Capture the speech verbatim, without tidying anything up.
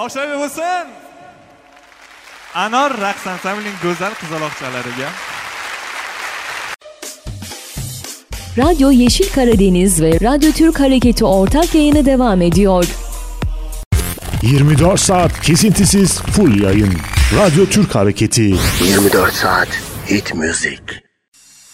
Alkışlar bo'lsin. Anor raqs ansamblining go'zal qizaloqchalariga. Radyo Yeşil Karadeniz ve Radyo Türk Hareketi ortak yayını devam ediyor. yirmi dört saat kesintisiz full yayın. Radyo Türk Hareketi. yirmi dört saat hit müzik.